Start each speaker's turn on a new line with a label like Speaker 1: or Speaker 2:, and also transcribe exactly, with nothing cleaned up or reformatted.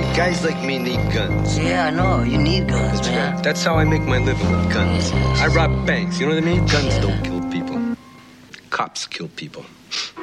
Speaker 1: Guys like me need guns.
Speaker 2: Yeah, I know. You need guns,
Speaker 1: That's
Speaker 2: man.
Speaker 1: right. That's how I make my living with guns.
Speaker 2: Yes.
Speaker 1: I rob banks, you know what I mean? Guns
Speaker 2: Yeah.
Speaker 1: don't kill people. Cops kill people.